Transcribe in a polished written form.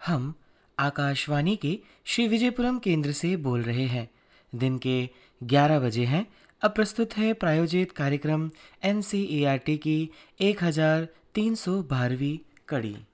हम आकाशवाणी के श्री विजयपुरम केंद्र से बोल रहे हैं। दिन के 11 बजे हैं। अब प्रस्तुत है प्रायोजित कार्यक्रम NCERT की 1312वीं कड़ी।